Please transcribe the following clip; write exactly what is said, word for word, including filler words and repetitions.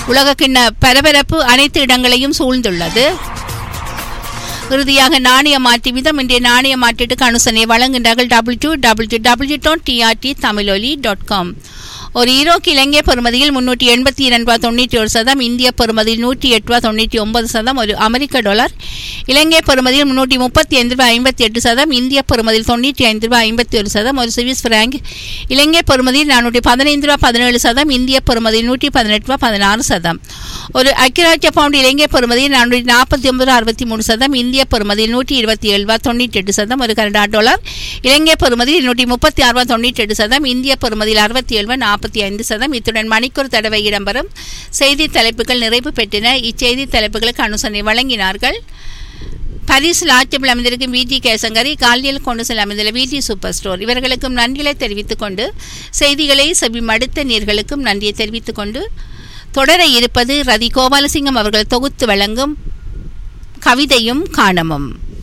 உலக கிண்ண பரபரப்பு அனைத்து இடங்களையும் சூழ்ந்துள்ளது. இறுதியாக நாணய மாற்று வீதம். இன்றைய நாணய மாற்றீட்டுக்கு அனுசரணை வழங்குகின்றார்கள் W W W dot TRT தமிழொலி டாட் காம். ஒரு ஈரோக்கு இலங்கை பெறுமதியில் முன்னூற்றி எண்பத்தி இரண்டு ரூபா தொண்ணூற்றி ஒரு சதம், இந்திய பெறுமதியில் நூற்றி எட்டு ரூபா தொண்ணூற்றி ஒன்பது சதம். ஒரு அமெரிக்க டாலர் இலங்கை பெறுமதியில் முன்னூற்றி முப்பத்தி ஐந்து ரூபாய் ஐம்பத்தி எட்டு சதம், இந்திய பெறுமதியில் தொண்ணூற்றி ஐந்து ரூபாய் ஐம்பத்தி ஒரு சதம். ஒரு சுவிஸ் பிராங்க் இலங்கை பெறுமதியில் நானூற்றி பதினைந்து ரூபா பதினேழு சதம், இந்திய பெறுமதியில் நூற்றி பதினெட்டு ரூபா பதினாறு சதம். ஒரு ஐக்கியராட்சிய பவுண்ட் இலங்கை பெறுமதியில் நானூற்றி நாற்பத்தி ஒன்பது ரூபா அறுபத்தி மூணு சதம், இந்திய பெறுமதியில் நூற்றி இருபத்தி ஏழு ரூபா தொண்ணூற்றி எட்டு சதம். ஒரு கனடா டாலர் இலங்கை பெறுமதியில் நூற்றி முப்பத்தி ஆறு ரூபா தொண்ணூற்றி எட்டு சதம், இந்திய பெறுமதியில் அறுபத்தி ஏழு ரூபா நாற்பத்தி ஐந்து சதம். இத்துடன் மணிக்கூர் தடவை இடம்பெறும் செய்தி தலைப்புகள் நிறைவு பெற்றன. இச்செய்தி தலைப்புகளுக்கு அனுசரணை வழங்கினார்கள் பரிசில் ஆட்சியில் அமைந்திருக்கும் விஜி கேசங்கரி, காலியில் கொண்டு செல்ல அமைந்துள்ள விஜி சூப்பர் ஸ்டோர். இவர்களுக்கும் நன்றிகளை தெரிவித்துக் கொண்டு செய்திகளை செவி மடுத்த நேர்களுக்கும் நன்றியை தெரிவித்துக் கொண்டு தொடர இருப்பது ரதி கோபாலசிங்கம் அவர்கள் தொகுத்து வழங்கும் கவிதையும் காணமும்.